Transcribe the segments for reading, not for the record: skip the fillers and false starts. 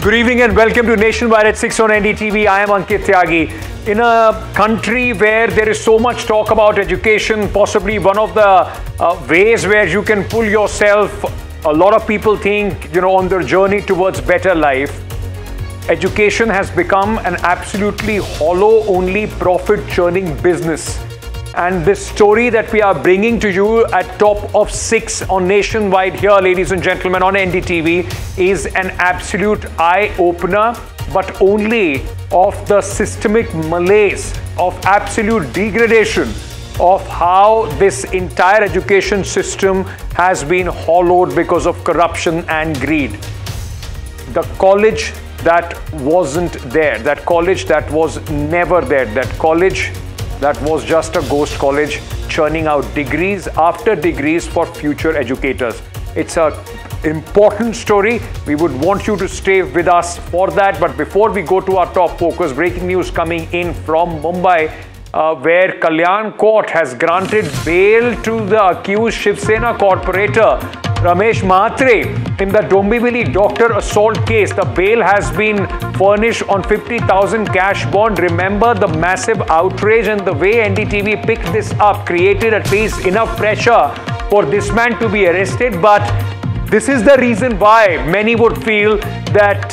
Good evening and welcome to Nationwide at 6 on NDTV. I am Ankit Tyagi. In a country where there is so much talk about education, possibly one of the ways where you can pull yourself, a lot of people think, on their journey towards better life, education has become an absolutely hollow, only profit-churning business. And this story that we are bringing to you at top of 6 on Nationwide here, ladies and gentlemen, on NDTV, is an absolute eye-opener, but only of the systemic malaise, of absolute degradation, of how this entire education system has been hollowed because of corruption and greed. The college that wasn't there, that college that was never there, that college that was just a ghost college churning out degrees after degrees for future educators. It's an important story. We would want you to stay with us for that. But before we go to our top focus, breaking news coming in from Mumbai, where Kalyan Court has granted bail to the accused Shiv Sena corporator Ramesh Mhatre in the Dombivli doctor assault case. The bail has been furnished on 50,000 cash bond. Remember the massive outrage and the way NDTV picked this up created at least enough pressure for this man to be arrested. But this is the reason why many would feel that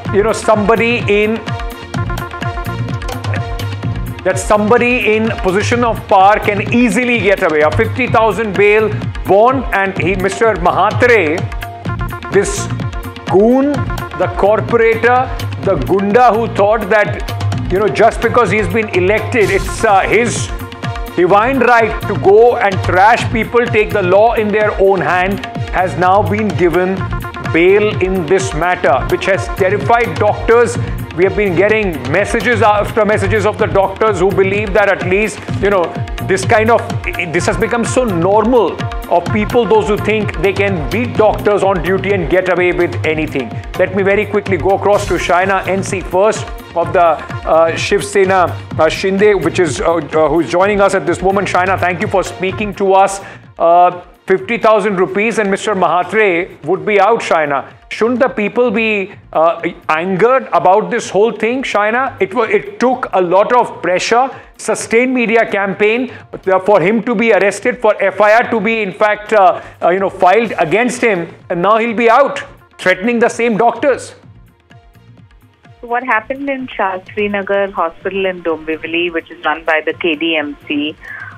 somebody in position of power can easily get away. A 50,000 bail bond, and Mr. Mhatre, this goon, the corporator, the gunda who thought that, just because he's been elected, it's his divine right to go and trash people, take the law in their own hand, has now been given bail in this matter, which has terrified doctors. We have been getting messages after messages of the doctors who believe that at least, this has become so normal of people, those who think they can beat doctors on duty and get away with anything. Let me very quickly go across to Shaina NC first of the Shiv Sena Shinde, who is joining us at this moment. Shaina, thank you for speaking to us. 50,000 rupees and Mr. Mhatre would be out, Shaina. Shouldn't the people be angered about this whole thing, Shaina? It took a lot of pressure, sustained media campaign for him to be arrested, for FIR to be in fact filed against him, and now he'll be out, threatening the same doctors. What happened in Shastri Nagar Hospital in Dombivli, which is run by the KDMC,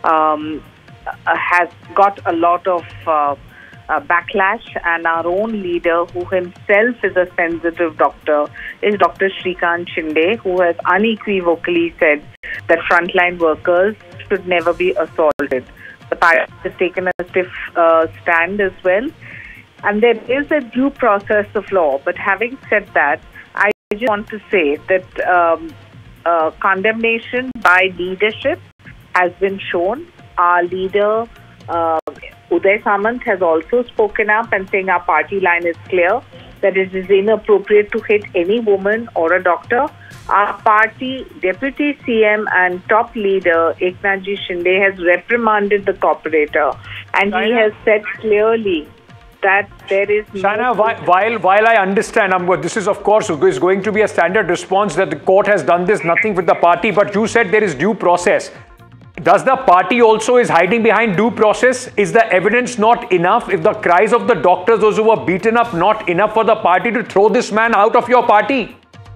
has got a lot of backlash, and our own leader, who himself is a sensitive doctor, is Dr. Shrikant Shinde, who has unequivocally said that frontline workers should never be assaulted. The party has taken a stiff stand as well, and there is a due process of law. But having said that, I just want to say that condemnation by leadership has been shown. Our leader, Uday Samant, has also spoken up and saying our party line is clear, that it is inappropriate to hit any woman or a doctor. Our party Deputy CM and top leader, Eknathji Shinde, has reprimanded the corporator, and he has said clearly that there is Shaina, while I understand, this is of course is going to be a standard response that the court has done this, nothing with the party, but you said there is due process. Does the party also is hiding behind due process? Is the evidence not enough? If the cries of the doctors, those who were beaten up, not enough for the party to throw this man out of your party?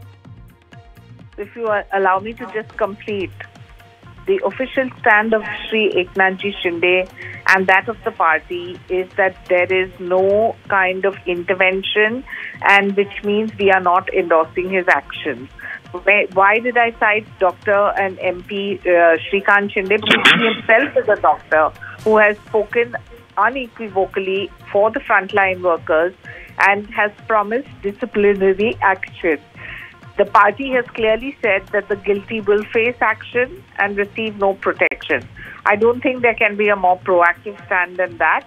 If you allow me to just complete, the official stand of Shri Eknathji Shinde and that of the party is that there is no kind of intervention, and which means we are not endorsing his actions. Why did I cite Dr. and MP Shrikant Shinde? Because he himself is a doctor who has spoken unequivocally for the frontline workers and has promised disciplinary action. The party has clearly said that the guilty will face action and receive no protection. I don't think there can be a more proactive stand than that.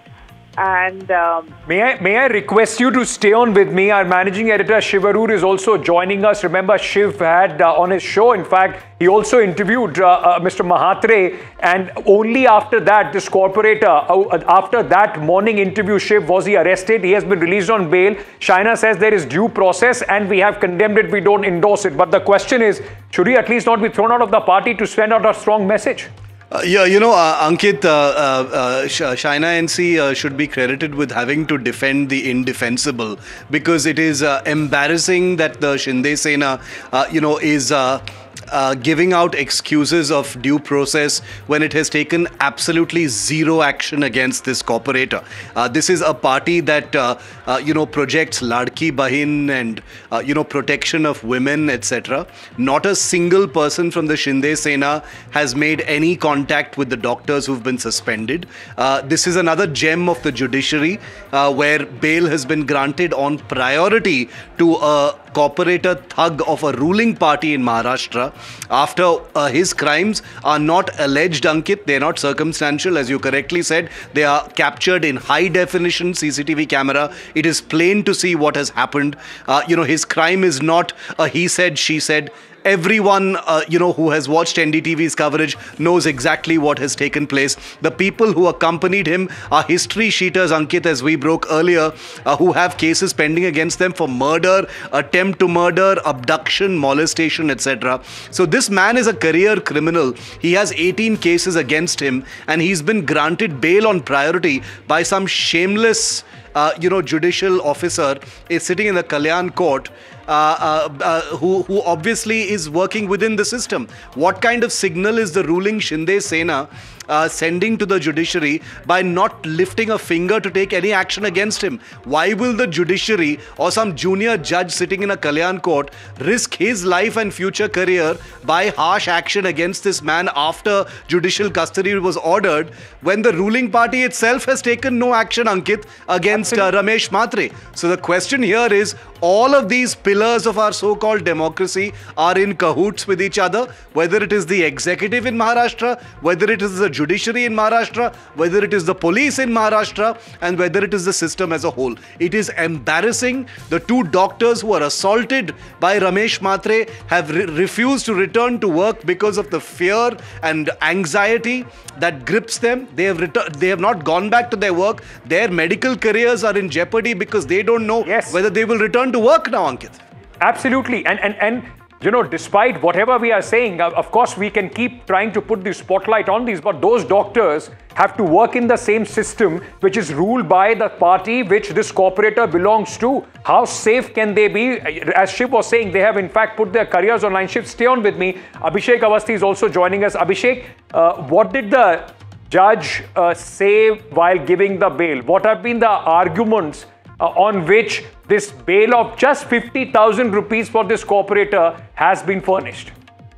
And may I request you to stay on with me? Our managing editor Shiv Arur is also joining us. Remember, Shiv had on his show, in fact, he also interviewed Mr. Mahatre, and only after that, this corporator, after that morning interview, Shiv, was he arrested? He has been released on bail. Shaina says there is due process and we have condemned it, we don't endorse it. But the question is, should he at least not be thrown out of the party to send out a strong message? Yeah, you know, Ankit, Shaina NC should be credited with having to defend the indefensible, because it is embarrassing that the Shinde Sena, is giving out excuses of due process when it has taken absolutely zero action against this corporator. This is a party that, projects Ladki Bahin and, protection of women, etc. Not a single person from the Shinde Sena has made any contact with the doctors who've been suspended. This is another gem of the judiciary where bail has been granted on priority to a corporator thug of a ruling party in Maharashtra after his crimes are not alleged, Ankit. They're not circumstantial, as you correctly said. They are captured in high definition CCTV camera. It is plain to see what has happened. His crime is not a he said, she said. Everyone, who has watched NDTV's coverage knows exactly what has taken place. The people who accompanied him are history sheeters, Ankit, as we broke earlier, who have cases pending against them for murder, attempt to murder, abduction, molestation, etc. So this man is a career criminal. He has 18 cases against him, and he's been granted bail on priority by some shameless judicial officer is sitting in the Kalyan court, who obviously is working within the system. What kind of signal is the ruling Shinde Sena sending to the judiciary by not lifting a finger to take any action against him? Why will the judiciary or some junior judge sitting in a Kalyan court risk his life and future career by harsh action against this man after judicial custody was ordered, when the ruling party itself has taken no action, Ankit, against Ramesh Mhatre? So the question here is, all of these pillars of our so-called democracy are in cahoots with each other, whether it is the executive in Maharashtra, whether it is the judiciary in Maharashtra, whether it is the police in Maharashtra, and whether it is the system as a whole. It is embarrassing. The two doctors who were assaulted by Ramesh Mhatre have refused to return to work because of the fear and anxiety that grips them. They have not gone back to their work. Their medical careers are in jeopardy because they don't know whether they will return to work now, Ankit. Absolutely. And despite whatever we are saying, of course, we can keep trying to put the spotlight on these, but those doctors have to work in the same system which is ruled by the party which this corporator belongs to. How safe can they be? As Shiv was saying, they have in fact put their careers on line. Shiv, stay on with me. Abhishek Awasthi is also joining us. Abhishek, what did the judge say while giving the bail? What have been the arguments on which this bail of just 50,000 rupees for this corporator has been furnished?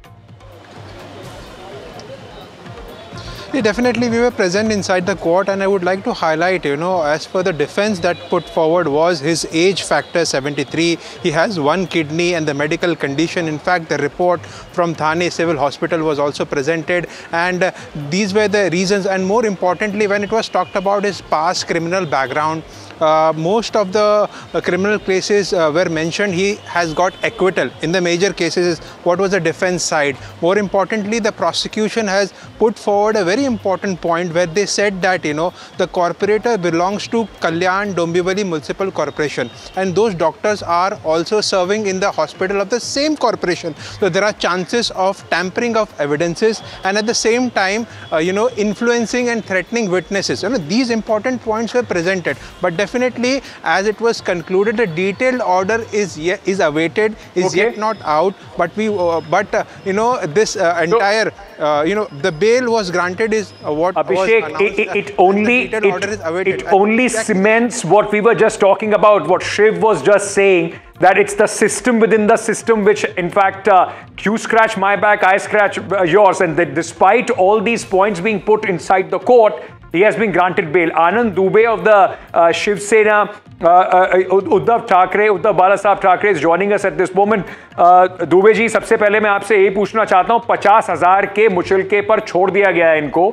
Yeah, definitely, we were present inside the court, and I would like to highlight, as per the defense that put forward was his age factor 73. He has one kidney and the medical condition. In fact, the report from Thane Civil Hospital was also presented, and these were the reasons. And more importantly, when it was talked about his past criminal background, most of the criminal cases were mentioned. He has got acquittal. In the major cases, what was the defense side? More importantly, the prosecution has put forward a very important point where they said that, the corporator belongs to Kalyan Dombivli Municipal Corporation, and those doctors are also serving in the hospital of the same corporation. So there are chances of tampering of evidences, and at the same time, influencing and threatening witnesses. These important points were presented, but definitely, as it was concluded, a detailed order is awaited, yet not out. But this entire, the bail was granted is what Abhishek, was it only cements what we were just talking about, what Shiv was just saying, that it's the system within the system which, in fact, you scratch my back, I scratch yours, and that despite all these points being put inside the court, he has been granted bail. Anand Dubey of the Shiv Sena, Uddhav Balasaheb Thackeray is joining us at this moment. Dubey ji, सबसे पहले मैं आपसे यही पूछना चाहता हूँ, 50,000 के मुचलके पर छोड़ दिया गया है इनको.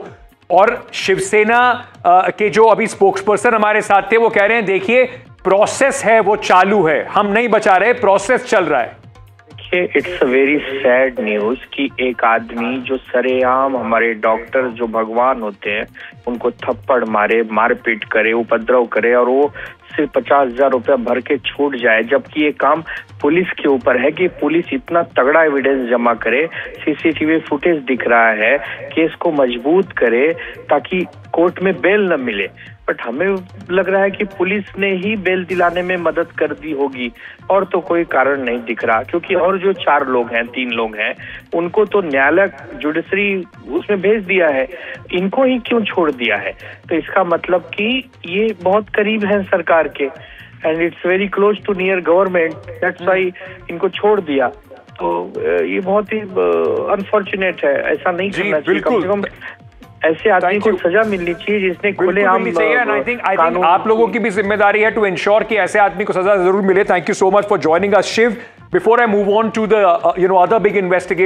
और शिवसेना के जो अभी स्पोक्सपर्सन हमारे साथ थे वो कह रहे हैं देखिए प्रोसेस है वो चालू है, हम नहीं बचा रहे, प्रोसेस चल रहा है। It's a very sad news कि एक आदमी जो सरेआम हमारे डॉक्टर जो भगवान होते हैं उनको थप्पड़ मारे, मारपीट करे, उपद्रव करे और वो सिर्फ 50,000 रुपया भर के छूट जाए, जबकि ये काम पुलिस के ऊपर है कि पुलिस इतना तगड़ा एविडेंस जमा करे, सीसीटीवी फुटेज दिख रहा है, केस को मजबूत करे ताकि कोर्ट में बेल न मिले। बट हमें लग रहा है कि पुलिस ने ही बेल दिलाने में मदद कर दी होगी और तो कोई कारण नहीं दिख रहा, क्योंकि और जो 4 लोग हैं, 3 लोग हैं, उनको तो न्यायालय जुडिशरी उसमें भेज दिया है, इनको ही क्यों छोड़ दिया है? तो इसका मतलब कि ये बहुत करीब है सरकार के and it's very close to near government, that's why इनको छोड़ दिया। तो ये बहुत ही अनफॉर्चुनेट है, ऐसा नहीं करना चाहिए। कम से कम ऐसे आदमी को सजा मिलनी चाहिए जिसने खुलेआम आई थिंक आप लोगों की भी जिम्मेदारी है टू इंश्योर कि ऐसे आदमी को सजा जरूर मिले। Thank you so much for joining us Shiv. Before I move on to the other big investigation